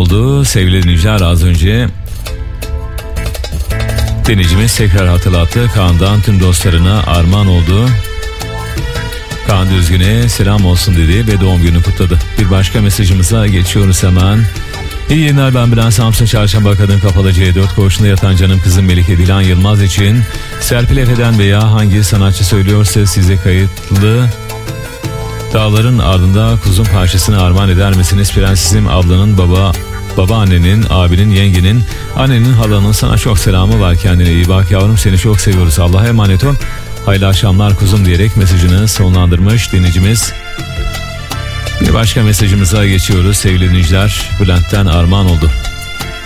oldu. Sevgili dinleyiciler, az önce dinleyicimiz tekrar hatırlattı. Kaan'dan tüm dostlarına armağan oldu. Kaan Düzgün'e selam olsun dedi ve doğum günü kutladı. Bir başka mesajımıza geçiyoruz hemen. İyi yayınlar, ben Bülent Samsun. Çarşamba Kadın Kapalı C4 koğuşunda yatan canım kızım Melike Dilan Yılmaz için Serpil Efe'den veya hangi sanatçı söylüyorsa size kayıtlı Dağların Ardında Kuzum parçasını armağan eder misiniz? Prensesim, ablanın, babaannenin, abinin, yengenin, annenin, halanın sana çok selamı var. Kendine iyi bak yavrum, seni çok seviyoruz. Allah'a emanet ol. Hayırlı akşamlar kuzum diyerek mesajını sonlandırmış dinleyicimiz. Bir başka mesajımıza geçiyoruz sevgili dinleyiciler. Bülent'ten armağan oldu.